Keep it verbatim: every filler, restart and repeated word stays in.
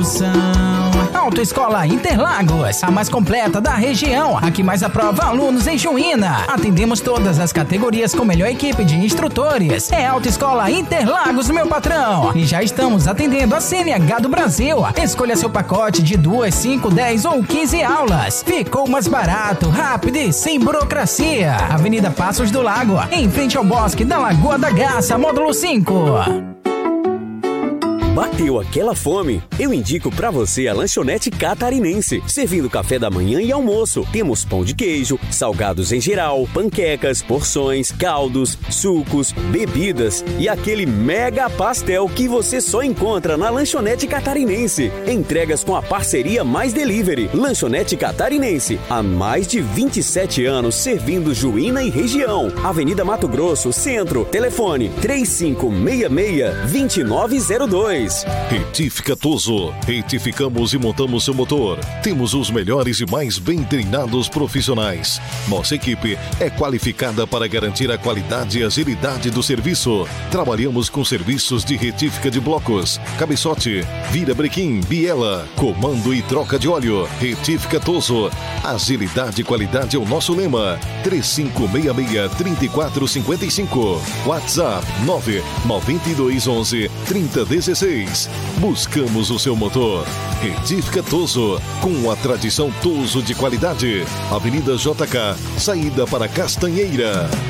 Autoescola Interlagos, a mais completa da região, a que mais aprova alunos em Juína. Atendemos todas as categorias com melhor equipe de instrutores. É Autoescola Interlagos, meu patrão. E já estamos atendendo a C N H do Brasil. Escolha seu pacote de duas, cinco, dez ou quinze aulas. Ficou mais barato, rápido e sem burocracia. Avenida Passos do Lago, em frente ao Bosque da Lagoa da Garça, módulo cinco. Bateu aquela fome? Eu indico pra você a Lanchonete Catarinense. Servindo café da manhã e almoço. Temos pão de queijo, salgados em geral, panquecas, porções, caldos, sucos, bebidas e aquele mega pastel que você só encontra na Lanchonete Catarinense. Entregas com a parceria Mais Delivery. Lanchonete Catarinense. Há mais de vinte e sete anos servindo Juína e região. Avenida Mato Grosso, Centro. Telefone três cinco seis seis, dois nove zero dois. Retífica Toso. Retificamos e montamos seu motor. Temos os melhores e mais bem treinados profissionais. Nossa equipe é qualificada para garantir a qualidade e agilidade do serviço. Trabalhamos com serviços de retífica de blocos, cabeçote, vira-brequim, biela, comando e troca de óleo. Retífica Toso. Agilidade e qualidade é o nosso lema. três cinco seis seis, três quatro cinco cinco. WhatsApp nove nove dois um um, três zero um seis. Buscamos o seu motor. Retífica Toso, com a tradição Toso de qualidade. Avenida J K, saída para Castanheira.